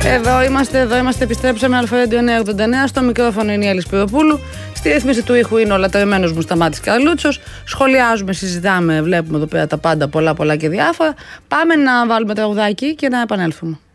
Εδώ είμαστε, επιστρέψαμε Αλφα-Radio 989. Στο μικρόφωνο είναι η Έλλη Σπυροπούλου. Στη ρύθμιση του ήχου είναι ο λατρεμένος μου Σταμάτης Καρλούτσος. Σχολιάζουμε, συζητάμε, βλέπουμε εδώ πέρα τα πάντα, πολλά και διάφορα. Πάμε να βάλουμε τραγουδάκι και να επανέλθουμε.